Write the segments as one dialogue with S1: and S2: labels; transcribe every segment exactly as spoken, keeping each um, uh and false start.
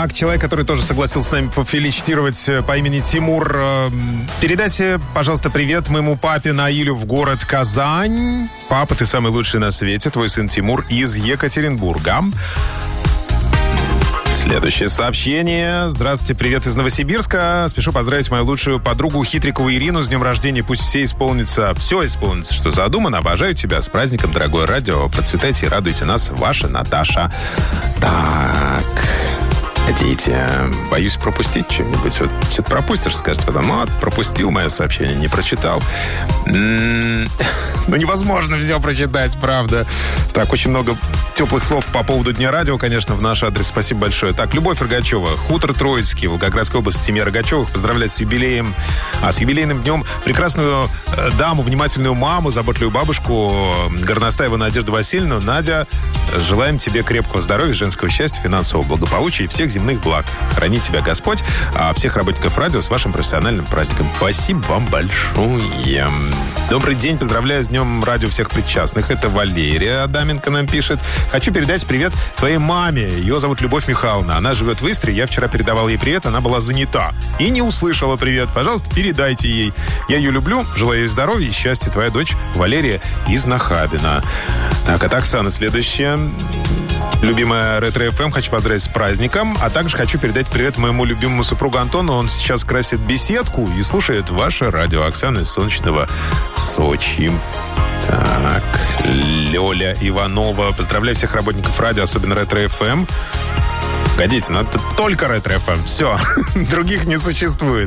S1: Так, человек, который тоже согласился с нами пофеличитировать по имени Тимур. Передайте, пожалуйста, привет моему папе Наилю в город Казань. Папа, ты самый лучший на свете. Твой сын Тимур из Екатеринбурга. Следующее сообщение. Здравствуйте, привет из Новосибирска. Спешу поздравить мою лучшую подругу Хитрикову Ирину с днем рождения. Пусть все исполнится, все исполнится, что задумано. Обожаю тебя. С праздником, дорогое радио. Процветайте и радуйте нас. Ваша Наташа. Так... Хотите, боюсь пропустить что-нибудь. Вот что-то пропустишь, скажете потом, а, пропустил мое сообщение, не прочитал. М-м- ну, невозможно все прочитать, правда. Так, очень много теплых слов по поводу Дня радио, конечно, в наш адрес. Спасибо большое. Так, Любовь Рогачева, хутор Троицкий, Волгоградской области, семья Рогачевых. Поздравляю с юбилеем, а с юбилейным днем прекрасную э, даму, внимательную маму, заботливую бабушку Горностаеву Надежду Васильевну. Надя, желаем тебе крепкого здоровья, женского счастья, финансового благополучия и всех земных благ. Храни тебя Господь. А всех работников радио с вашим профессиональным праздником. Спасибо вам большое. Добрый день. Поздравляю с Днем радио всех причастных. Это Валерия Адаменко нам пишет. Хочу передать привет своей маме. Ее зовут Любовь Михайловна. Она живет в Истре. Я вчера передавал ей привет. Она была занята. И не услышала привет. Пожалуйста, передайте ей. Я ее люблю. Желаю ей здоровья и счастья. Твоя дочь Валерия из Нахабина. Так, от Оксаны следующая. Любимая Ретро-эф эм, хочу поздравить с праздником, а также хочу передать привет моему любимому супругу Антону. Он сейчас красит беседку и слушает ваше радио. Оксана из солнечного Сочи. Так, Лёля Иванова. Поздравляю всех работников радио, особенно Ретро-эф эм. Погодите, надо только Ретро-эф эм. Все, других не существует.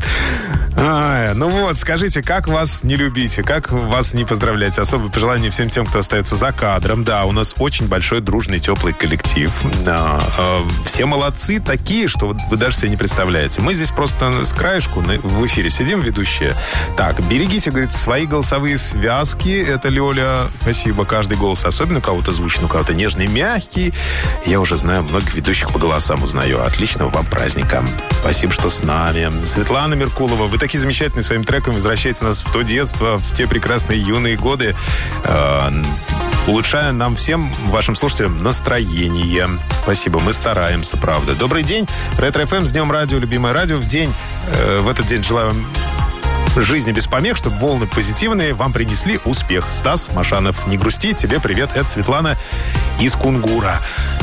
S1: А, ну вот, скажите, как вас не любите, как вас не поздравлять? Особое пожелание всем тем, кто остается за кадром. Да, у нас очень большой, дружный, теплый коллектив. Да, э, все молодцы такие, что вы даже себе не представляете. Мы здесь просто с краешку в эфире сидим, ведущие. Так, берегите, говорит, свои голосовые связки. Это Лёля. Спасибо. Каждый голос особенно у кого-то звучный, у кого-то нежный, мягкий. Я уже знаю многих ведущих по голосам, узнаю. Отличного вам праздника. Спасибо, что с нами. Светлана Меркулова, вы такие замечательные своими треками, возвращаете нас в то детство, в те прекрасные юные годы, э, улучшая нам всем, вашим слушателям, настроение. Спасибо, мы стараемся, правда. Добрый день, Ретро-эф эм, с Днем радио, любимое радио. В день, э, в этот день желаю вам жизни без помех, чтобы волны позитивные вам принесли успех. Стас Машанов, не грусти, тебе привет, это Светлана из Кунгура.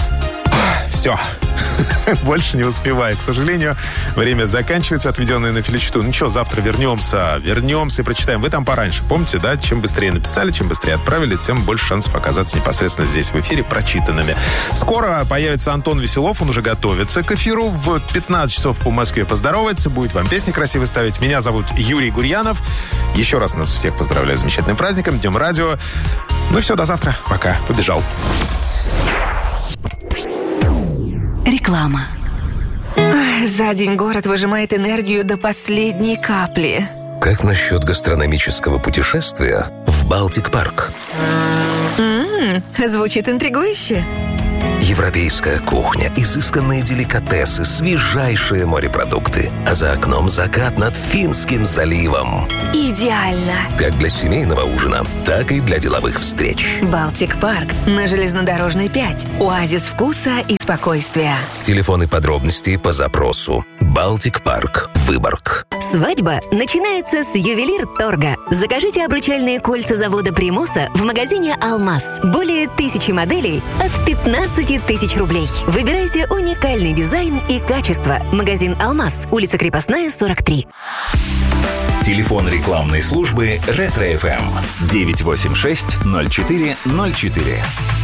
S1: Все. Больше не успеваю. К сожалению, время заканчивается, отведенное на филичту. Ну что, завтра вернемся. Вернемся и прочитаем. Вы там пораньше. Помните, да? Чем быстрее написали, чем быстрее отправили, тем больше шансов оказаться непосредственно здесь, в эфире, прочитанными. Скоро появится Антон Веселов. Он уже готовится к эфиру. В пятнадцать часов по Москве поздоровается. Будет вам песни красивые ставить. Меня зовут Юрий Гурьянов. Еще раз нас всех поздравляю с замечательным праздником. Днем радио. Ну и все, до завтра. Пока. Побежал.
S2: Реклама. За день город выжимает энергию до последней капли.
S3: Как насчет гастрономического путешествия в Балтик-парк?
S2: М-м, звучит интригующе.
S3: Европейская кухня, изысканные деликатесы, свежайшие морепродукты. А за окном закат над Финским заливом.
S2: Идеально.
S3: Как для семейного ужина, так и для деловых встреч.
S2: Балтик-парк на Железнодорожной пять. Оазис вкуса и спокойствия.
S3: Телефоны подробностей по запросу. Балтик-парк, Выборг.
S4: Свадьба начинается с ювелир-торга. Закажите обручальные кольца завода «Примуса» в магазине «Алмаз». Более тысячи моделей от пятнадцати тысяч рублей. Выбирайте уникальный дизайн и качество. Магазин «Алмаз», улица Крепостная, сорок три.
S5: Телефон рекламной службы Ретро-эф эм девять восемь шесть ноль четыре ноль четыре.